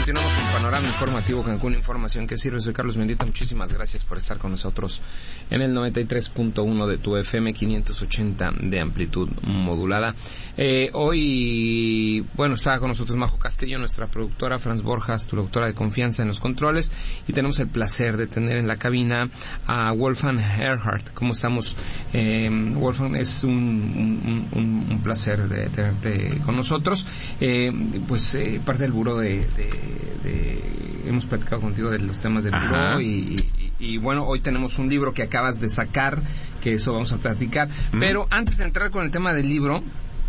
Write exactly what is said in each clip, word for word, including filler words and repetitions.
Continuamos en Panorama Informativo Cancún, información que sirve. Soy Carlos Mendieta, muchísimas gracias por estar con nosotros en el noventa y tres punto uno de tu F M, quinientos ochenta de amplitud modulada. Eh, hoy, bueno, estaba con nosotros Majo Castillo, nuestra productora, Franz Borjas, tu doctora de confianza en los controles, y tenemos el placer de tener en la cabina a Wolfgang Erhardt. ¿Cómo estamos? Eh, Wolfgang, es un, un, un, un placer de tenerte con nosotros. Eh, pues eh, parte del buró de, de De, hemos platicado contigo de los temas del buró y, y, y bueno, hoy tenemos un libro que acabas de sacar, que eso vamos a platicar, mm. pero antes de entrar con el tema del libro,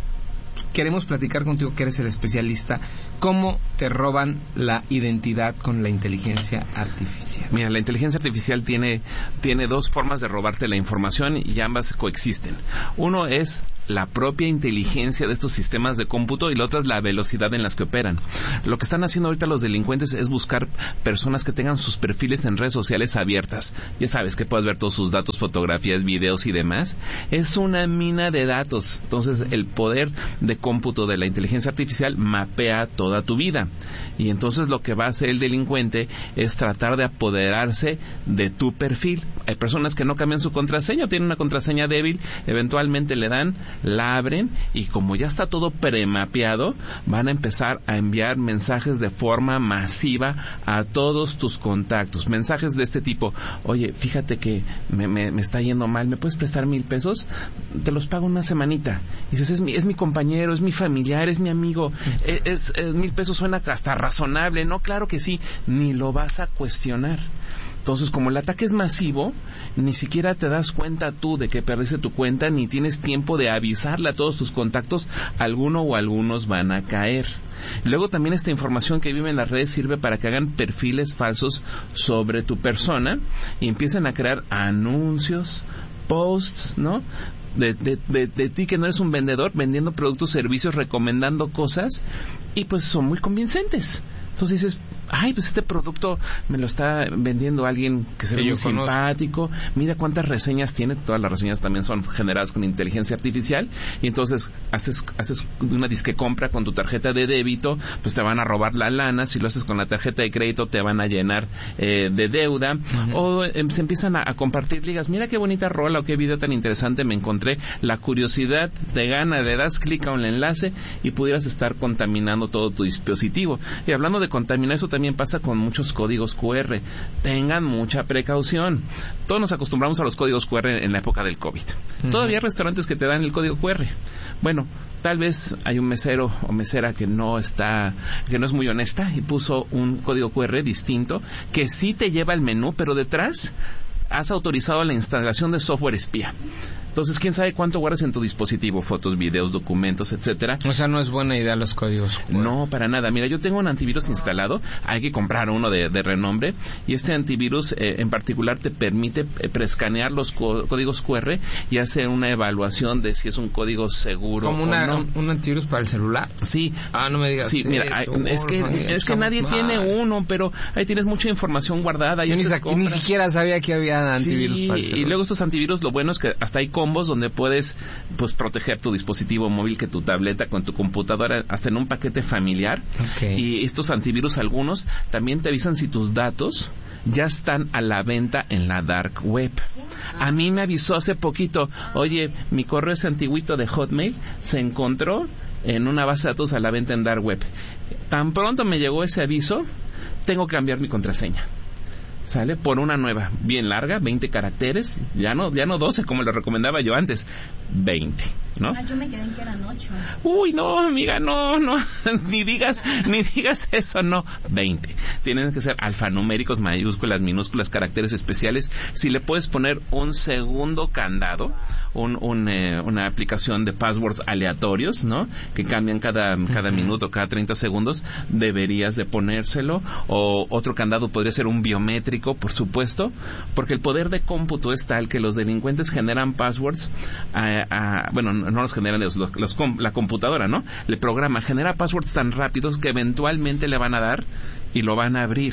queremos platicar contigo, que eres el especialista. ¿Cómo te roban la identidad con la inteligencia artificial? Mira, la inteligencia artificial tiene, tiene dos formas de robarte la información y ambas coexisten. Uno es la propia inteligencia de estos sistemas de cómputo y la otra es la velocidad en las que operan. Lo que están haciendo ahorita los delincuentes es buscar personas que tengan sus perfiles en redes sociales abiertas. Ya sabes que puedes ver todos sus datos, fotografías, videos y demás. Es una mina de datos. Entonces, el poder de cómputo de la inteligencia artificial mapea toda tu vida. Y entonces lo que va a hacer el delincuente es tratar de apoderarse de tu perfil. Hay personas que no cambian su contraseña, tienen una contraseña débil, eventualmente le dan, la abren y como ya está todo premapeado, van a empezar a enviar mensajes de forma masiva a todos tus contactos. Mensajes de este tipo: oye, fíjate que me, me, me está yendo mal, ¿me puedes prestar mil pesos? Te los pago una semanita. Y dices, es mi, es mi compañero, es mi familiar, es mi amigo, es, es, es mil pesos suena hasta razonable. No, claro que sí, ni lo vas a cuestionar. Entonces, como el ataque es masivo, ni siquiera te das cuenta tú de que perdiste tu cuenta, ni tienes tiempo de avisarle a todos tus contactos, alguno o algunos van a caer. Luego también esta información que vive en las redes sirve para que hagan perfiles falsos sobre tu persona y empiecen a crear anuncios, posts, ¿no? De, de, de, de ti que no eres un vendedor, vendiendo productos, servicios, recomendando cosas, y pues son muy convincentes. Entonces dices, ay, pues este producto me lo está vendiendo alguien que se ve muy simpático, mira cuántas reseñas tiene, todas las reseñas también son generadas con inteligencia artificial, y entonces haces haces una disque compra con tu tarjeta de débito, pues te van a robar la lana. Si lo haces con la tarjeta de crédito te van a llenar eh, de deuda. Uh-huh. O eh, se empiezan a, a compartir ligas, mira qué bonita rola o qué video tan interesante me encontré, la curiosidad te gana, le das clic a un enlace y pudieras estar contaminando todo tu dispositivo. Y hablando de contaminar, eso también pasa con muchos códigos cu erre. Tengan mucha precaución. Todos nos acostumbramos a los códigos cu erre en la época del COVID. Uh-huh. Todavía hay restaurantes que te dan el código cu erre. Bueno, tal vez hay un mesero o mesera que no está, que no es muy honesta y puso un código cu erre distinto que sí te lleva al menú, pero detrás has autorizado la instalación de software espía. Entonces, ¿quién sabe cuánto guardas en tu dispositivo? Fotos, videos, documentos, etcétera. O sea, no es buena idea los códigos. No, para nada. Mira, yo tengo un antivirus instalado. Hay que comprar uno de, de renombre. Y este antivirus eh, en particular te permite eh, preescanear los co- códigos cu erre y hace una evaluación de si es un código seguro ¿Como una, o no. un, un antivirus para el celular? Sí. Ah, no me digas. Sí, mira, hay, es que, es que nadie mal. tiene uno, pero ahí tienes mucha información guardada. Yo ni, sa- ni siquiera sabía que había antivirus sí, para el celular. Y luego estos antivirus, lo bueno es que hasta hay combos donde puedes pues proteger tu dispositivo móvil, que tu tableta con tu computadora, hasta en un paquete familiar. Okay. Y estos antivirus, algunos también te avisan si tus datos ya están a la venta en la dark web. A mí me avisó hace poquito, oye, mi correo ese antiguito de Hotmail se encontró en una base de datos a la venta en dark web. Tan pronto me llegó ese aviso, tengo que cambiar mi contraseña. Sale por una nueva, bien larga, veinte caracteres, ya no ya no doce como lo recomendaba yo antes, veinte, ¿no? Ah, yo me quedé en que eran ocho. Uy, no, amiga, no, no, ni digas, ni digas eso, no, veinte. Tienen que ser alfanuméricos, mayúsculas, minúsculas, caracteres especiales. Si le puedes poner un segundo candado, un, un eh, una aplicación de passwords aleatorios, ¿no? Que cambian cada, cada minuto, cada treinta segundos, deberías de ponérselo. O otro candado podría ser un biométrico, por supuesto, porque el poder de cómputo es tal que los delincuentes generan passwords, a, a, bueno, no los generan los, los, los, la computadora, ¿no? Le programa, genera passwords tan rápidos que eventualmente le van a dar y lo van a abrir.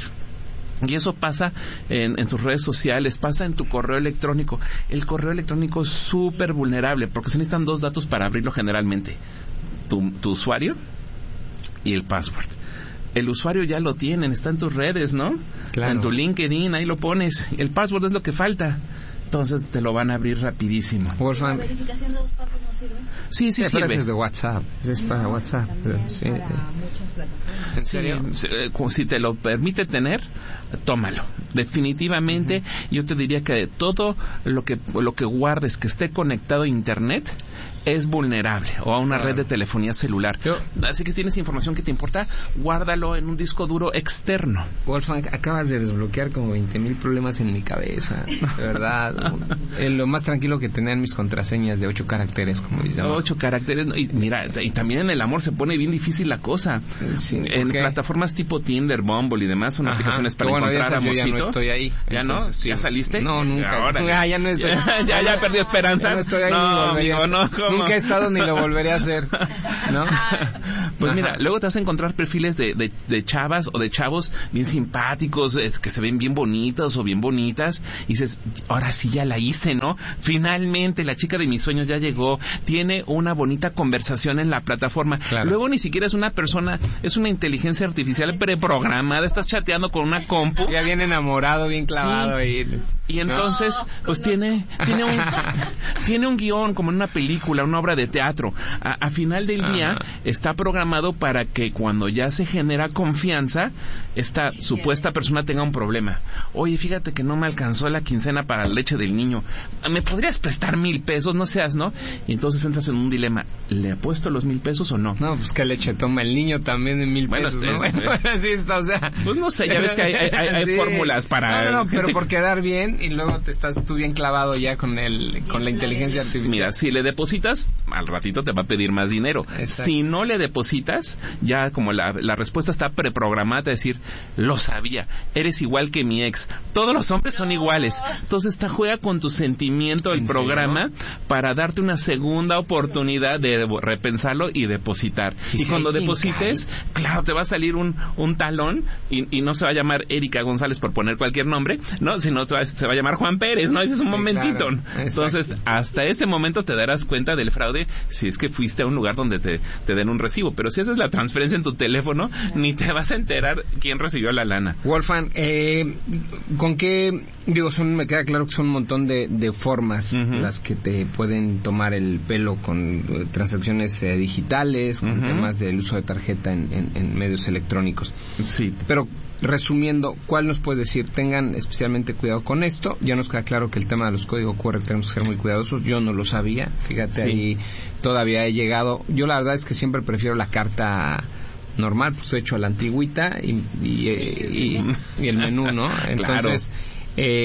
Y eso pasa en, en tus redes sociales, pasa en tu correo electrónico. El correo electrónico es súper vulnerable porque se necesitan dos datos para abrirlo generalmente: tu, tu usuario y el password. el usuario ya lo tienen, está en tus redes, ¿no? Claro. En tu LinkedIn, ahí lo pones. El password es lo que falta. Entonces te lo van a abrir rapidísimo. Wolfgang. ¿La verificación de dos pasos no sirve? Sí, sí, Sí, sirve. pero eso es de WhatsApp. Eso es para No, WhatsApp. también Sí. para muchas plataformas. ¿En serio? Sí, eh, si te lo permite tener, tómalo. Definitivamente, uh-huh. Yo te diría que de todo lo que lo que guardes que esté conectado a internet es vulnerable, o a una claro. red de telefonía celular. Yo, Así que tienes información que te importa, guárdalo en un disco duro externo. Wolfgang, acabas de desbloquear como veinte mil problemas en mi cabeza, de verdad. eh, lo más tranquilo que tenían mis contraseñas de ocho caracteres, como dice. Ocho caracteres, y mira, y también en el amor se pone bien difícil la cosa. Sí, en okay. plataformas tipo Tinder, Bumble y demás son Ajá. aplicaciones para bueno, encontrar amorcito. amorcito. Ya no estoy ahí. ¿Ya Entonces, no? sí. ¿Ya saliste? No, nunca. Ahora, ah, ya no estoy. Ya, ya, ya perdí esperanza. Ya no estoy ahí. No, ni amigo, no, ¿cómo? Nunca he estado ni lo volveré a hacer, ¿no? Pues Ajá. mira, luego te vas a encontrar perfiles de, de, de chavas o de chavos bien simpáticos, eh, que se ven bien bonitos o bien bonitas, y dices, ahora sí ya la hice, ¿no? Finalmente la chica de mis sueños ya llegó, tiene una bonita conversación en la plataforma. Claro. Luego ni siquiera es una persona, es una inteligencia artificial preprogramada, estás chateando con una compu. Ya bien enamorado, bien clavado. Sí. Y, y entonces, no, pues tiene, tiene un, tiene un guión como en una película, una obra de teatro. A, a final del día Ajá. está programado para que cuando ya se genera confianza, esta supuesta persona tenga un problema. Oye, fíjate que no me alcanzó la quincena para la leche del niño. ¿Me podrías prestar mil pesos? No seas, ¿no? Y entonces entras en un dilema. ¿Le apuesto los mil pesos o no? No, pues qué leche toma el niño también en mil bueno, pesos, es, ¿no? Es, bueno, sí, está, o sea... Pues no sé, ya ves que hay, hay, hay, hay sí. fórmulas para... No, no, no, pero por quedar bien y luego te estás tú bien clavado ya con el con la inteligencia artificial. Mira, si le depositas, al ratito te va a pedir más dinero. Exacto. Si no le depositas, ya como la, la respuesta está preprogramada, a decir, lo sabía, eres igual que mi ex. Todos los hombres son iguales. Entonces esta juega con tu sentimiento el programa para darte una segunda oportunidad de repensarlo y depositar. Y, y cuando deposites, cae. claro, te va a salir un, un talón y, y no se va a llamar Erika González por poner cualquier nombre, no, sino se va, se va a llamar Juan Pérez, ¿no? Dices un sí, momentito. Claro. Entonces, hasta ese momento te darás cuenta del fraude si es que fuiste a un lugar donde te, te den un recibo. Pero si haces la transferencia en tu teléfono, ni te vas a enterar quién recibió la lana. Wolfgang, eh, ¿con qué? Digo, son, me queda claro que son un montón de, de formas uh-huh. las que te pueden tomar el pelo con uh, transacciones eh, digitales, con uh-huh. temas del uso de tarjeta en, en, en medios electrónicos. Sí. Pero, resumiendo, ¿cuál nos puedes decir? Tengan especialmente cuidado con esto. Ya nos queda claro que el tema de los códigos cu erre tenemos que ser muy cuidadosos. Yo no lo sabía. Fíjate, sí. ahí todavía he llegado. Yo la verdad es que siempre prefiero la carta normal, pues he hecho a la antigüita y, y, y, y el menú, ¿no? Entonces... Claro.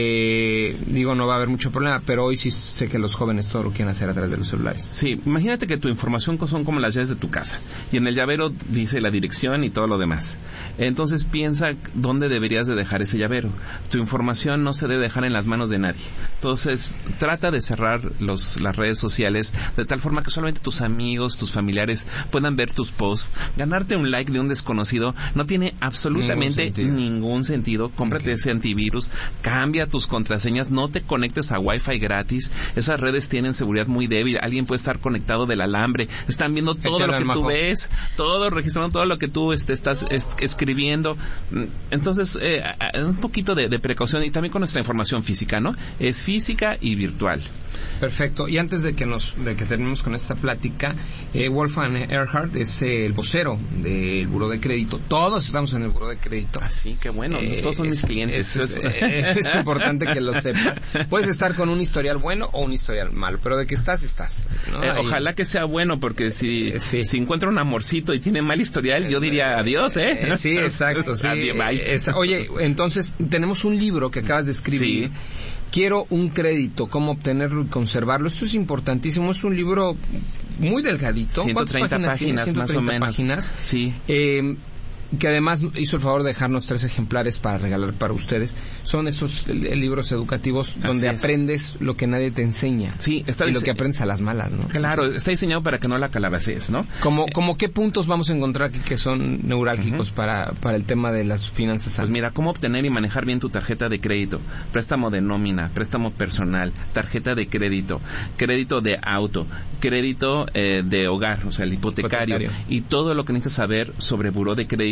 Eh, digo, no va a haber mucho problema, pero hoy sí sé que los jóvenes todo lo quieren hacer a través de los celulares. Sí, imagínate que tu información son como las llaves de tu casa y en el llavero dice la dirección y todo lo demás. Entonces piensa dónde deberías de dejar ese llavero. Tu información no se debe dejar en las manos de nadie. Entonces trata de cerrar los, las redes sociales de tal forma que solamente tus amigos, tus familiares puedan ver tus posts. Ganarte un like de un desconocido no tiene absolutamente ningún sentido. Ningún sentido. Cómprate okay. ese antivirus. Cambia tus contraseñas, no te conectes a Wi-Fi gratis. Esas redes tienen seguridad muy débil. Alguien puede estar conectado del alambre. Están viendo todo lo que tú ves, todo, registrando todo lo que tú este, estás es, escribiendo. Entonces, eh, un poquito de, de precaución y también con nuestra información física, ¿no? Es física y virtual. Perfecto. Y antes de que nos de que terminemos con esta plática, eh, Wolfgang Erhardt es eh, el vocero del Buró de Crédito. Todos estamos en el Buró de Crédito. Ah, sí, qué bueno. Eh, Todos son es, mis clientes. Es, es, es, es importante que lo sepas. Puedes estar con un historial bueno o un historial malo, pero de que estás, estás, ¿no? Eh, ojalá que sea bueno, porque si, sí. si encuentra un amorcito y tiene mal historial, yo diría adiós, ¿eh? eh sí, exacto. Sí. Adiós, bye. Es, oye, entonces, tenemos un libro que acabas de escribir. Sí. Quiero un crédito, cómo obtenerlo y conservarlo. Esto es importantísimo. Es un libro muy delgadito. ciento treinta ¿Cuántas páginas, páginas más o menos. Páginas. Sí. Eh, que además hizo el favor de dejarnos tres ejemplares para regalar para ustedes. Son estos libros educativos donde aprendes lo que nadie te enseña. Sí, está y dise- lo que aprendes a las malas, ¿no? Claro, está diseñado para que no la calabacees, ¿no? Como, como qué puntos vamos a encontrar aquí que son neurálgicos uh-huh. para, para el tema de las finanzas. Pues mira, cómo obtener y manejar bien tu tarjeta de crédito, préstamo de nómina, préstamo personal, tarjeta de crédito, crédito de auto, crédito eh, de hogar, o sea, el hipotecario, hipotecario, y todo lo que necesitas saber sobre buró de crédito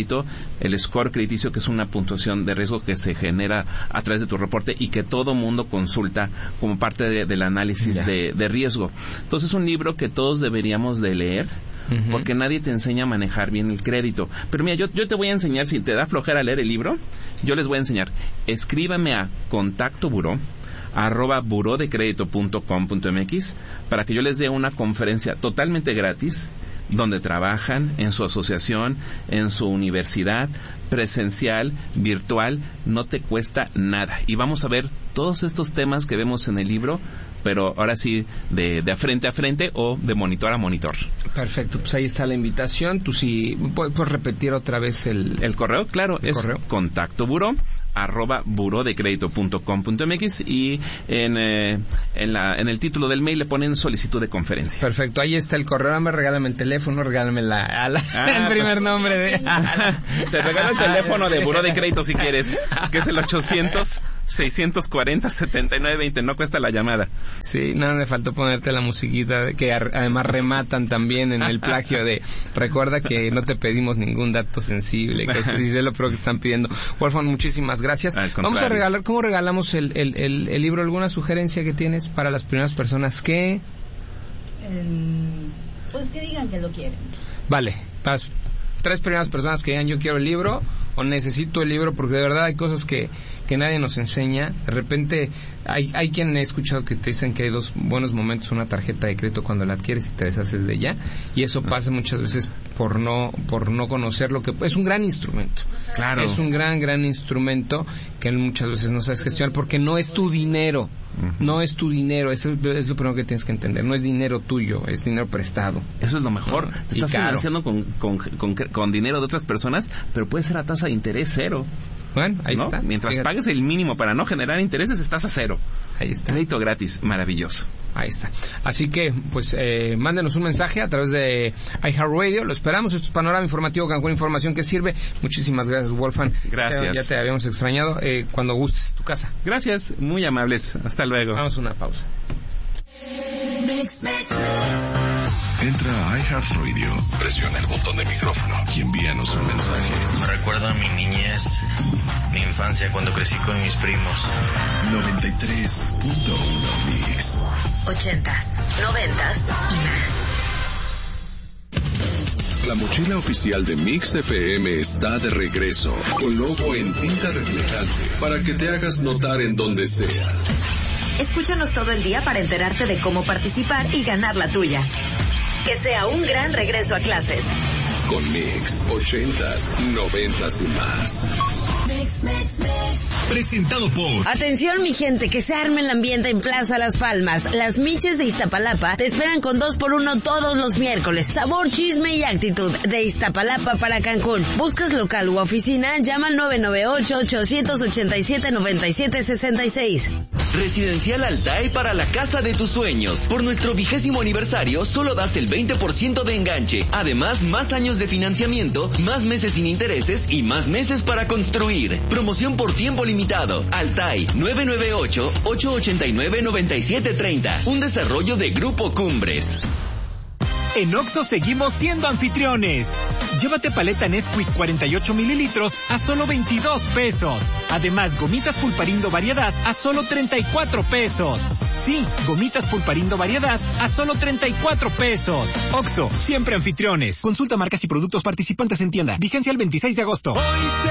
crédito, el score crediticio, que es una puntuación de riesgo que se genera a través de tu reporte y que todo mundo consulta como parte de, del análisis de, de riesgo. Entonces es un libro que todos deberíamos de leer, uh-huh. porque nadie te enseña a manejar bien el crédito. Pero mira, yo, yo te voy a enseñar, si te da flojera leer el libro, yo les voy a enseñar. Escríbame a contacto buró arroba burodecredito punto com punto mx para que yo les dé una conferencia totalmente gratis donde trabajan en su asociación, en su universidad, presencial, virtual, no te cuesta nada. Y vamos a ver todos estos temas que vemos en el libro, pero ahora sí de, de frente a frente o de monitor a monitor. Perfecto, pues ahí está la invitación. Tú sí, ¿puedes repetir otra vez el... El correo? Claro, el es correo. contacto buró arroba burodecredito punto com punto mx y en, eh, en, la, en el título del mail le ponen solicitud de conferencia. Perfecto, ahí está el correo. Me regálame el teléfono, regálame la, a la ah, el primer pues, nombre de... Te regalo el teléfono de Buró de Crédito si quieres, que es el ochocientos, seiscientos cuarenta, setenta y nueve veinte. No cuesta la llamada. Sí, nada, me faltó ponerte la musiquita que ar- además rematan también en el plagio de recuerda que no te pedimos ningún dato sensible, que eso sí es lo peor que están pidiendo. Wolfgang, muchísimas gracias. Vamos a regalar, ¿cómo regalamos el, el, el, el libro? ¿Alguna sugerencia que tienes para las primeras personas que...? Eh, pues que digan que lo quieren. Vale, las tres primeras personas que digan yo quiero el libro o necesito el libro, porque de verdad hay cosas que, que nadie nos enseña. De repente hay, hay quien he escuchado que te dicen que hay dos buenos momentos, una tarjeta de crédito cuando la adquieres y te deshaces de ella, y eso pasa muchas veces por no por no conocer lo que es un gran instrumento. Claro. Es un gran gran instrumento que muchas veces no sabes gestionar porque no es tu dinero. Uh-huh. No es tu dinero, eso es lo primero que tienes que entender. No es dinero tuyo, es dinero prestado. Eso es lo mejor. No, te estás financiando con, con, con, con dinero de otras personas, pero puede ser a tasa de interés cero. Bueno, ahí ¿no? está. Mientras Fíjate. pagues el mínimo para no generar intereses, estás a cero. Ahí está. Crédito gratis, maravilloso. Ahí está. Así que, pues, eh, mándenos un mensaje a través de iHeartRadio. Lo esperamos. Esto es Panorama Informativo Cancún, información que sirve. Muchísimas gracias, Wolfgang. Gracias. Ya, ya te habíamos extrañado. Eh, cuando gustes, tu casa. Gracias, muy amables. Hasta luego. Vamos a una pausa. Entra a iHeartRadio, presiona el botón de micrófono y envíanos un mensaje. Me recuerda a mi niñez, mi infancia cuando crecí con mis primos. noventa y tres punto uno Mix. Ochentas, noventas y más. La mochila oficial de Mix F M está de regreso, con logo en tinta reflejante, para que te hagas notar en donde sea. Escúchanos todo el día para enterarte de cómo participar y ganar la tuya. Que sea un gran regreso a clases. Con Mix, ochentas, noventas y más. Mix, mix, mix. Presentado por... Atención mi gente, que se arme el ambiente en Plaza Las Palmas. Las Miches de Iztapalapa te esperan con dos por uno todos los miércoles. Sabor, chisme y actitud de Iztapalapa para Cancún. ¿Buscas local u oficina? Llama al nueve nueve ocho, ocho ocho siete, nueve siete seis seis. Residencial Altay para la casa de tus sueños. Por nuestro vigésimo aniversario solo das el veinte por ciento de enganche. Además, más años de financiamiento, más meses sin intereses y más meses para construir. Promoción por tiempo limitado. Altay nueve nueve ocho, ocho ocho nueve, nueve siete tres cero. Un desarrollo de Grupo Cumbres. En Oxxo seguimos siendo anfitriones. Llévate paleta Nesquik cuarenta y ocho mililitros a solo veintidós pesos. Además, gomitas Pulparindo variedad a solo treinta y cuatro pesos. Sí, gomitas Pulparindo variedad a solo treinta y cuatro pesos. Oxxo, siempre anfitriones. Consulta marcas y productos participantes en tienda. Vigencia el veintiséis de agosto.